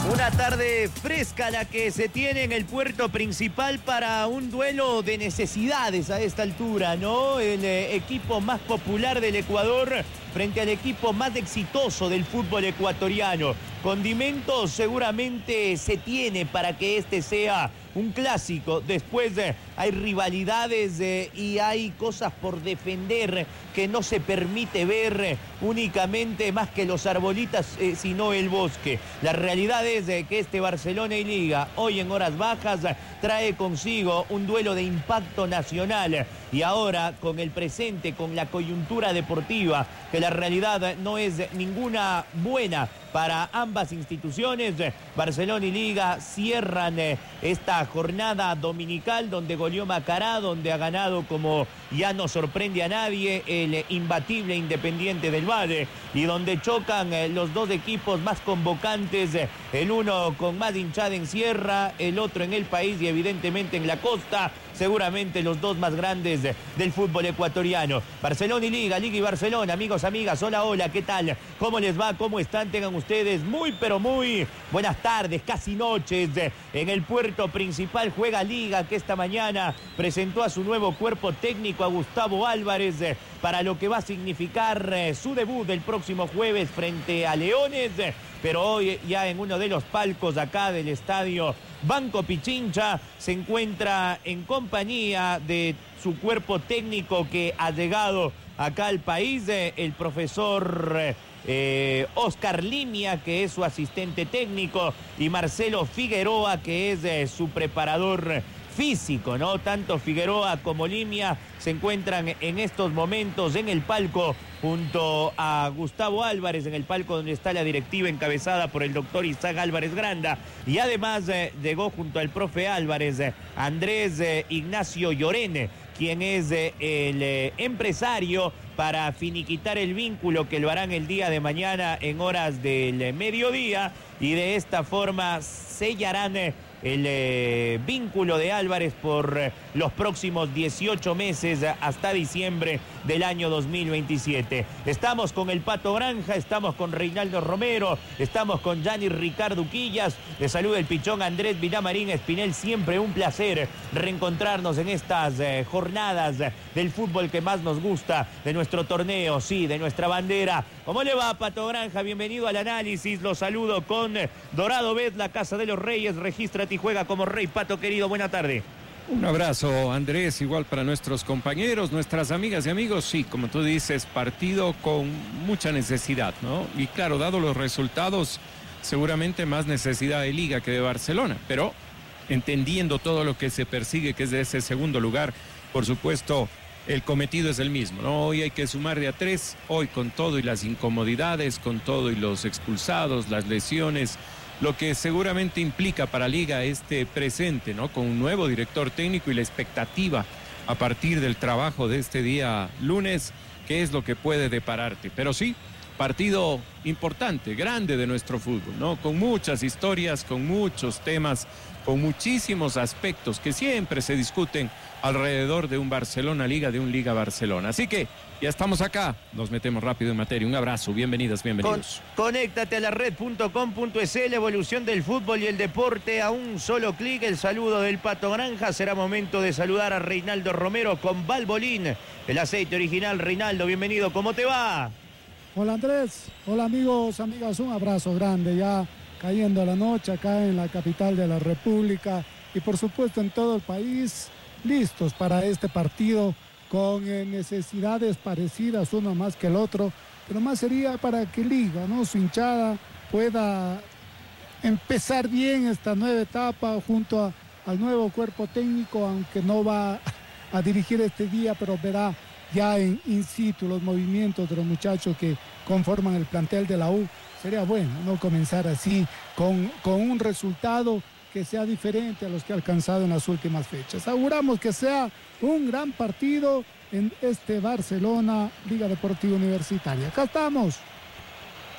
Una tarde fresca la que se tiene en el puerto principal para un duelo de necesidades a esta altura, ¿no? El equipo más popular del Ecuador frente al equipo más exitoso del fútbol ecuatoriano. Condimentos seguramente se tiene para que este sea un clásico. Después hay rivalidades y hay cosas por defender que no se permite ver únicamente más que los arbolitas, sino el bosque. La realidad es que este Barcelona y Liga, hoy en horas bajas, trae consigo un duelo de impacto nacional. Y ahora, con el presente, con la coyuntura deportiva, que la realidad no es ninguna buena para ambas instituciones, Barcelona y Liga cierran esta jornada dominical donde goleó Macará, donde ha ganado, como ya no sorprende a nadie, el imbatible Independiente del Valle, y donde chocan los dos equipos más convocantes, el uno con más hinchada en Sierra, el otro en el país y evidentemente en la costa, seguramente los dos más grandes del fútbol ecuatoriano. Barcelona y Liga, Liga y Barcelona, amigos, amigas, hola, hola, ¿qué tal? ¿Cómo les va? ¿Cómo están? Tengan ustedes muy, pero muy buenas tardes, casi noches. En el puerto principal juega Liga, que esta mañana presentó a su nuevo cuerpo técnico, a Gustavo Álvarez, para lo que va a significar su debut el próximo jueves frente a Leones, pero hoy ya en uno de los palcos acá del estadio Banco Pichincha se encuentra en compañía de su cuerpo técnico que ha llegado acá al país, el profesor Oscar Limia, que es su asistente técnico, y Marcelo Figueroa, que es su preparador físico, ¿no? Tanto Figueroa como Limia se encuentran en estos momentos en el palco junto a Gustavo Álvarez, en el palco donde está la directiva encabezada por el doctor Isaac Álvarez Granda, y además llegó junto al profe Álvarez Andrés Ignacio Llorene, quien es el empresario para finiquitar el vínculo que lo harán el día de mañana en horas del mediodía, y de esta forma sellarán el vínculo de Álvarez por los próximos 18 meses hasta diciembre del año 2027. Estamos con el Pato Granja, estamos con Reinaldo Romero, estamos con Gianni Ricardo Uquillas, les saluda el pichón Andrés Vilamarín Espinel. Siempre un placer reencontrarnos en estas jornadas del fútbol que más nos gusta, de nuestro torneo, sí, de nuestra bandera. ¿Cómo le va, Pato Granja? Bienvenido al análisis. Los saludo con Dorado Bet, la Casa de los Reyes. Regístrate y juega como rey. Pato querido, buena tarde. Un abrazo, Andrés, igual para nuestros compañeros, nuestras amigas y amigos. Sí, como tú dices, partido con mucha necesidad, ¿no? Y claro, dado los resultados, seguramente más necesidad de Liga que de Barcelona, pero entendiendo todo lo que se persigue, que es de ese segundo lugar, por supuesto, el cometido es el mismo, ¿no? Hoy hay que sumar de a 3, hoy con todo y las incomodidades, con todo y los expulsados, las lesiones, lo que seguramente implica para Liga este presente, ¿no? Con un nuevo director técnico y la expectativa a partir del trabajo de este día lunes, qué es lo que puede depararte. Pero sí, partido importante, grande de nuestro fútbol, ¿no? Con muchas historias, con muchos temas, con muchísimos aspectos que siempre se discuten alrededor de un Barcelona-Liga, de un Liga-Barcelona. Así que ya estamos acá, nos metemos rápido en materia. Un abrazo, bienvenidas, bienvenidos. Conéctate a la red.com.es, la evolución del fútbol y el deporte a un solo clic. El saludo del Pato Granja. Será momento de saludar a Reinaldo Romero con Valvoline, el aceite original. Reinaldo, bienvenido, ¿cómo te va? Hola Andrés, hola amigos, amigas, un abrazo grande, ya cayendo la noche acá en la capital de la República y por supuesto en todo el país, listos para este partido con necesidades parecidas uno más que el otro, pero más sería para que Liga, ¿no? Su hinchada pueda empezar bien esta nueva etapa junto al nuevo cuerpo técnico, aunque no va a dirigir este día, pero verá ya in situ los movimientos de los muchachos que conforman el plantel de la U. Sería bueno no comenzar así con un resultado que sea diferente a los que ha alcanzado en las últimas fechas. Auguramos que sea un gran partido en este Barcelona Liga Deportiva Universitaria. Acá estamos.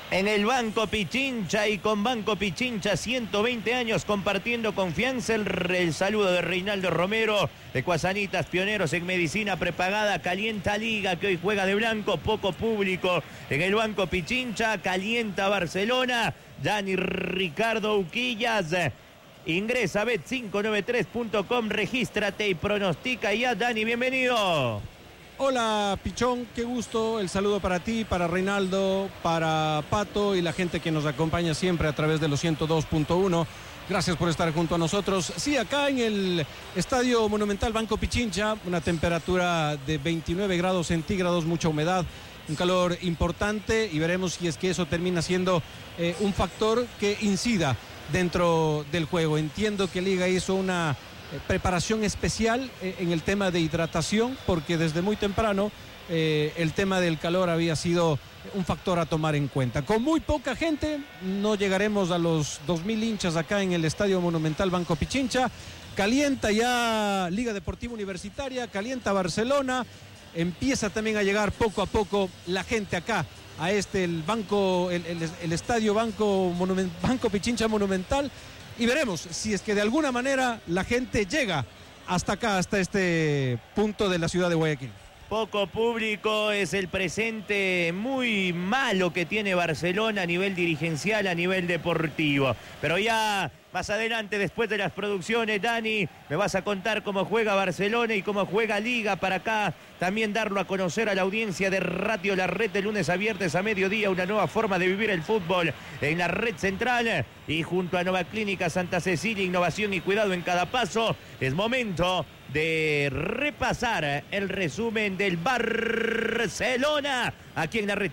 En el Banco Pichincha y con Banco Pichincha 120 años compartiendo confianza. El saludo de Reinaldo Romero de Cuasanitas, pioneros en medicina prepagada. Calienta Liga, que hoy juega de blanco, poco público en el Banco Pichincha. Calienta Barcelona. Dani Ricardo Uquillas. Ingresa a bet593.com, regístrate y pronostica ya. Dani, bienvenido. Hola Pichón, qué gusto, el saludo para ti, para Reinaldo, para Pato y la gente que nos acompaña siempre a través de los 102.1. Gracias por estar junto a nosotros. Sí, acá en el Estadio Monumental Banco Pichincha, una temperatura de 29 grados centígrados, mucha humedad, un calor importante y veremos si es que eso termina siendo un factor que incida dentro del juego. Entiendo que Liga hizo una preparación especial en el tema de hidratación, porque desde muy temprano el tema del calor había sido un factor a tomar en cuenta. Con muy poca gente, no llegaremos a los 2.000 hinchas acá en el Estadio Monumental Banco Pichincha. Calienta ya Liga Deportiva Universitaria, calienta Barcelona, empieza también a llegar poco a poco la gente acá a el Estadio Banco Pichincha Monumental. Y veremos si es que de alguna manera la gente llega hasta acá, hasta este punto de la ciudad de Guayaquil. Poco público es el presente muy malo que tiene Barcelona a nivel dirigencial, a nivel deportivo. Pero ya más adelante, después de las producciones, Dani, me vas a contar cómo juega Barcelona y cómo juega Liga para acá. También darlo a conocer a la audiencia de Radio La Red de lunes a viernes a mediodía. Una nueva forma de vivir el fútbol en la red central. Y junto a Nueva Clínica Santa Cecilia, innovación y cuidado en cada paso. Es momento de repasar el resumen del Barcelona aquí en la red.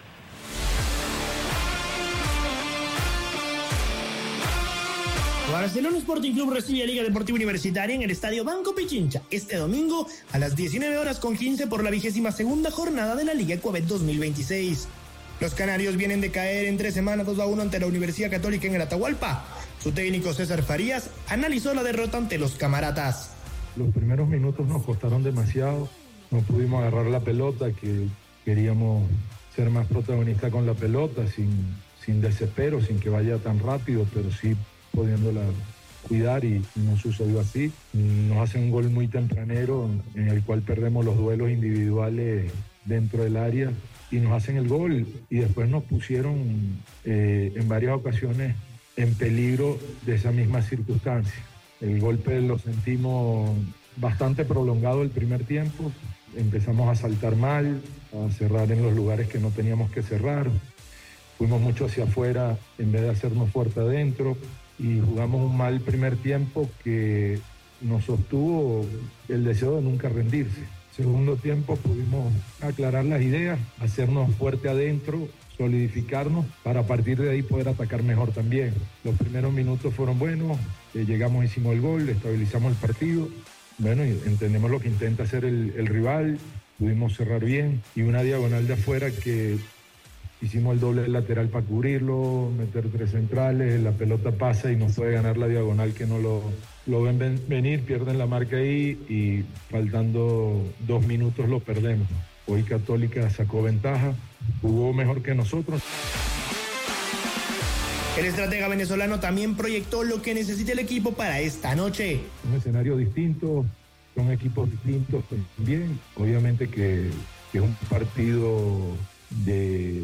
Barcelona Sporting Club recibe a Liga Deportiva Universitaria en el Estadio Banco Pichincha este domingo a las 19:15 por la 22ª jornada de la Liga Ecuabet 2026. Los canarios vienen de caer en 3 semanas 2-1 ante la Universidad Católica en el Atahualpa. Su técnico César Farías analizó la derrota ante los camaratas. Los primeros minutos nos costaron demasiado, no pudimos agarrar la pelota, que queríamos ser más protagonistas con la pelota, sin desespero, sin que vaya tan rápido, pero sí pudiéndola cuidar y no sucedió así. Nos hacen un gol muy tempranero en el cual perdemos los duelos individuales dentro del área y nos hacen el gol y después nos pusieron en varias ocasiones en peligro de esa misma circunstancia. El golpe lo sentimos bastante prolongado el primer tiempo, empezamos a saltar mal, a cerrar en los lugares que no teníamos que cerrar, fuimos mucho hacia afuera en vez de hacernos fuerte adentro y jugamos un mal primer tiempo que nos sostuvo el deseo de nunca rendirse. Segundo tiempo pudimos aclarar las ideas, hacernos fuerte adentro, solidificarnos para a partir de ahí poder atacar mejor también. Los primeros minutos fueron buenos, llegamos, hicimos el gol, estabilizamos el partido. Bueno, y entendemos lo que intenta hacer el rival, pudimos cerrar bien y una diagonal de afuera que hicimos el doble lateral para cubrirlo, meter 3 centrales, la pelota pasa y nos puede ganar la diagonal que no lo ven venir, pierden la marca ahí y faltando 2 minutos lo perdemos. Hoy Católica sacó ventaja, jugó mejor que nosotros. El estratega venezolano también proyectó lo que necesita el equipo para esta noche. Un escenario distinto, son equipos distintos también. Obviamente que es un partido de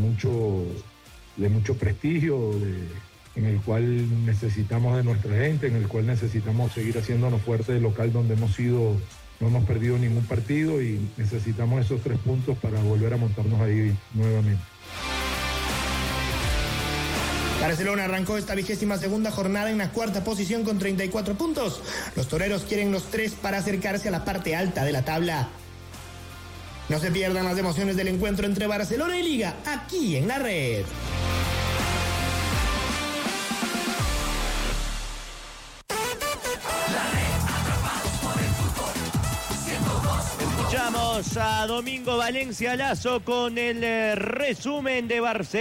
mucho prestigio, en el cual necesitamos de nuestra gente, en el cual necesitamos seguir haciéndonos fuerte de local donde no hemos perdido ningún partido y necesitamos esos 3 puntos para volver a montarnos ahí nuevamente. Barcelona arrancó esta 22ª jornada en la 4ª posición con 34 puntos. Los toreros quieren los 3 para acercarse a la parte alta de la tabla. No se pierdan las emociones del encuentro entre Barcelona y Liga, aquí en la red. Escuchamos a Domingo Valencia Lazo con el resumen de Barcelona.